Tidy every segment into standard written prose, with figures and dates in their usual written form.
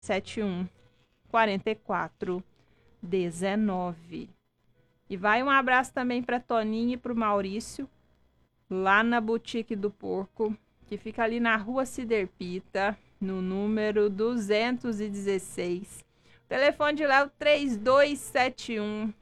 71 44 19. E vai um abraço também para Toninho e para o Maurício, lá na Boutique do Porco, que fica ali na Rua Ciderpita, no número 216. O telefone de lá é o 3271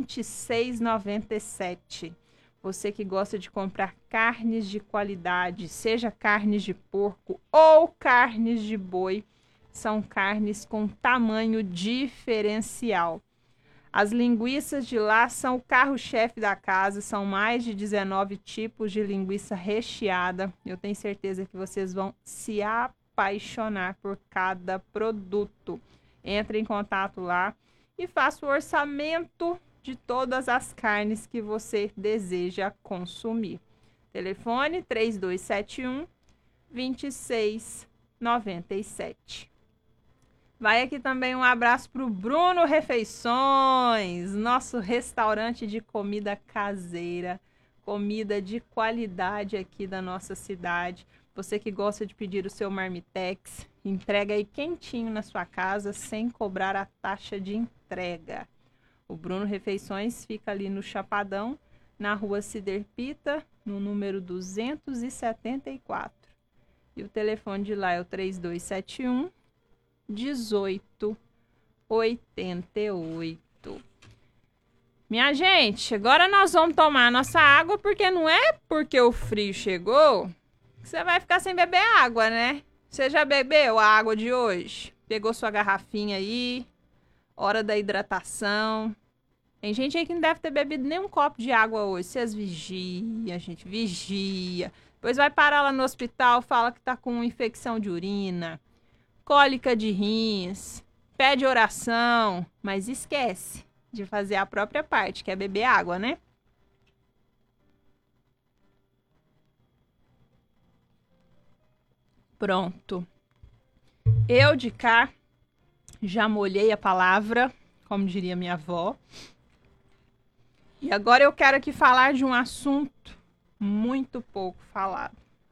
2697. Você que gosta de comprar carnes de qualidade, seja carnes de porco ou carnes de boi, são carnes com tamanho diferencial. As linguiças de lá são o carro-chefe da casa, são mais de 19 tipos de linguiça recheada. Eu tenho certeza que vocês vão se apaixonar por cada produto. Entre em contato lá e faça o orçamento de todas as carnes que você deseja consumir. Telefone 3271 2697. Vai aqui também um abraço para o Bruno Refeições, nosso restaurante de comida caseira, comida de qualidade aqui da nossa cidade. Você que gosta de pedir o seu marmitex, entrega aí quentinho na sua casa sem cobrar a taxa de entrega. O Bruno Refeições fica ali no Chapadão, na Rua Ciderpita, no número 274. E o telefone de lá é o 3271 1888. Minha gente, agora nós vamos tomar nossa água, porque não é porque o frio chegou que você vai ficar sem beber água, né? Você já bebeu a água de hoje? Pegou sua garrafinha aí? Hora da hidratação. Tem gente aí que não deve ter bebido nem um copo de água hoje. Vocês vigia, gente, vigia. Depois vai parar lá no hospital, fala que tá com infecção de urina, cólica de rins, pede oração, mas esquece de fazer a própria parte, que é beber água, né? Pronto. Eu de cá já molhei a palavra, como diria minha avó. E agora eu quero aqui falar de um assunto muito pouco falado.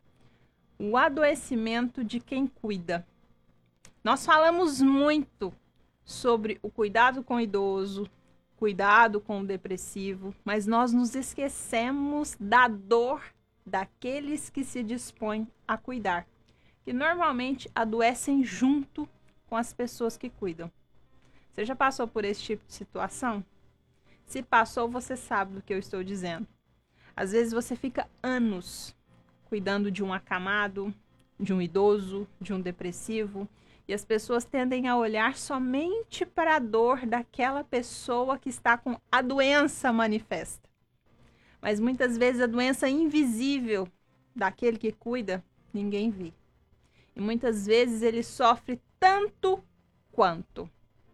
O adoecimento de quem cuida. Nós falamos muito sobre o cuidado com o idoso, cuidado com o depressivo, mas nós nos esquecemos da dor daqueles que se dispõem a cuidar, que normalmente adoecem junto com as pessoas que cuidam. Você já passou por esse tipo de situação? Se passou, você sabe do que eu estou dizendo. Às vezes você fica anos cuidando de um acamado, de um idoso, de um depressivo, e as pessoas tendem a olhar somente para a dor daquela pessoa que está com a doença manifesta. Mas muitas vezes a doença invisível daquele que cuida, ninguém vê. E muitas vezes ele sofre tanto quanto.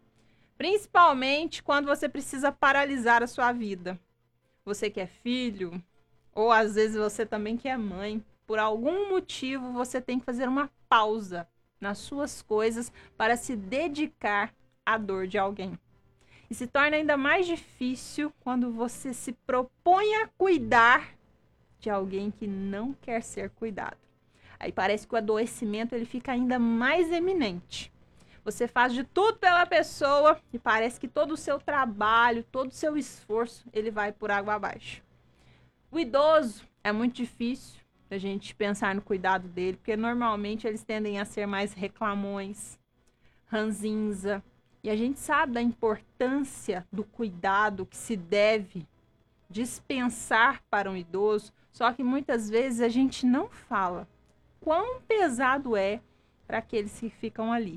Principalmente quando você precisa paralisar a sua vida. Você que é filho, ou às vezes você também que é mãe, por algum motivo você tem que fazer uma pausa nas suas coisas para se dedicar à dor de alguém. E se torna ainda mais difícil quando você se propõe a cuidar de alguém que não quer ser cuidado. Aí parece que o adoecimento ele fica ainda mais eminente. Você faz de tudo pela pessoa e parece que todo o seu trabalho, todo o seu esforço, ele vai por água abaixo. O idoso é muito difícil a gente pensar no cuidado dele, porque normalmente eles tendem a ser mais reclamões, ranzinza. E a gente sabe da importância do cuidado que se deve dispensar para um idoso, só que muitas vezes a gente não fala quão pesado é para aqueles que ficam ali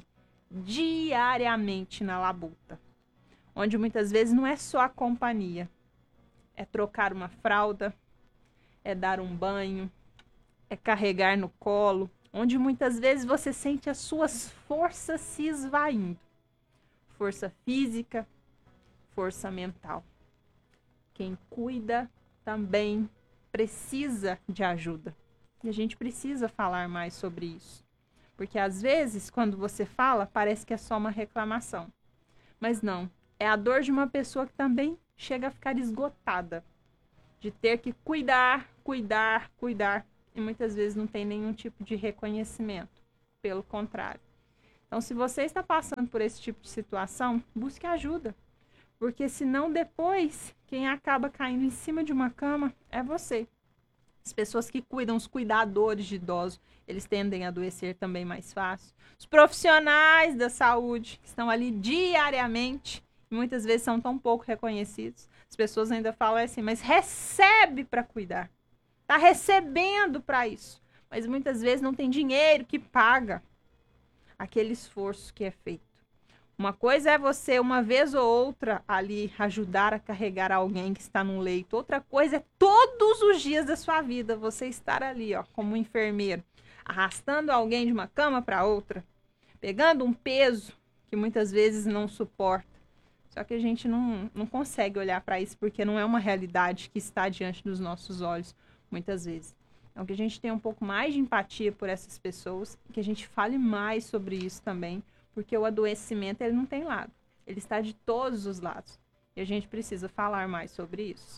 diariamente na labuta, onde muitas vezes não é só a companhia, é trocar uma fralda, é dar um banho, é carregar no colo, onde muitas vezes você sente as suas forças se esvaindo. Força física, força mental. Quem cuida também precisa de ajuda. E a gente precisa falar mais sobre isso. Porque às vezes, quando você fala, parece que é só uma reclamação. Mas não, é a dor de uma pessoa que também chega a ficar esgotada. De ter que cuidar. E muitas vezes não tem nenhum tipo de reconhecimento. Pelo contrário. Então, se você está passando por esse tipo de situação, busque ajuda. Porque senão depois, quem acaba caindo em cima de uma cama é você. As pessoas que cuidam, os cuidadores de idosos, eles tendem a adoecer também mais fácil. Os profissionais da saúde, que estão ali diariamente, muitas vezes são tão pouco reconhecidos. As pessoas ainda falam assim, mas recebe para cuidar. Está recebendo para isso. Mas muitas vezes não tem dinheiro que paga aquele esforço que é feito. Uma coisa é você, uma vez ou outra, ali ajudar a carregar alguém que está num leito. Outra coisa é todos os dias da sua vida você estar ali, ó, como um enfermeiro, arrastando alguém de uma cama para outra, pegando um peso que muitas vezes não suporta. Só que a gente não consegue olhar para isso porque não é uma realidade que está diante dos nossos olhos, muitas vezes. Então, que a gente tenha um pouco mais de empatia por essas pessoas, que a gente fale mais sobre isso também, porque o adoecimento ele não tem lado, ele está de todos os lados. E a gente precisa falar mais sobre isso.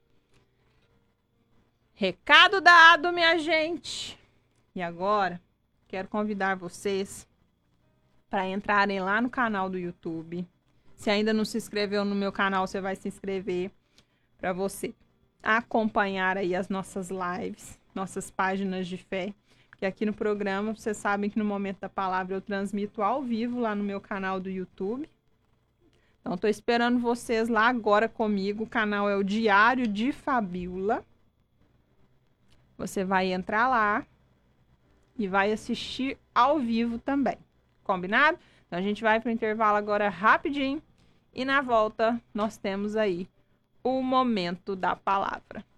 Recado dado, minha gente! E agora, quero convidar vocês para entrarem lá no canal do YouTube. Se ainda não se inscreveu no meu canal, você vai se inscrever para você acompanhar aí as nossas lives, nossas páginas de fé. Porque aqui no programa, vocês sabem que no Momento da Palavra eu transmito ao vivo lá no meu canal do YouTube. Então, estou esperando vocês lá agora comigo. O canal é o Diário de Fabiola. Você vai entrar lá e vai assistir ao vivo também. Combinado? Então, a gente vai para o intervalo agora rapidinho. E na volta, nós temos aí o Momento da Palavra.